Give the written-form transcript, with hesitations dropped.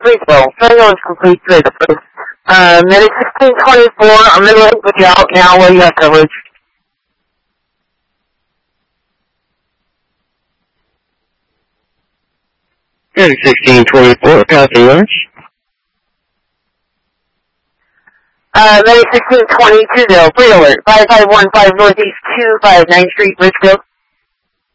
Bridgeville. Failure is complete Bridgeville. Medic 1624, I'm going to link with you out now where you have coverage. Medic 1624, copy yours. Medic 1622, 3 alert, 5515 Northeast 259 Street, Bridgeville.